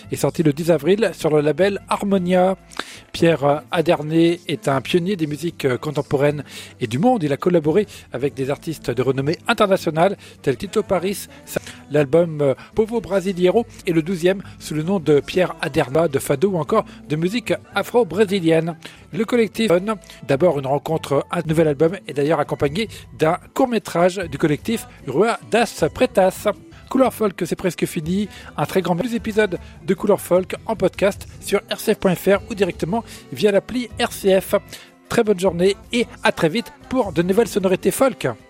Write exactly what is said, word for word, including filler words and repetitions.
est sorti le dix avril sur le label Harmonia. Pierre Aderné est un pionnier des musiques contemporaines et du monde. Il a collaboré avec des artistes de renommée internationale tels Tito Paris. L'album Povo Brasileiro est le douzième sous le nom de Pierre Aderna, de fado ou encore de musique afro-brésilienne. Le collectif donne d'abord une rencontre, un nouvel album est d'ailleurs accompagné d'un court-métrage du collectif Rua das Pretas. Couleur Folk, c'est presque fini. Un très grand plus épisode de Couleur Folk en podcast sur r c f point f r ou directement via l'appli R C F. Très bonne journée et à très vite pour de nouvelles sonorités folk.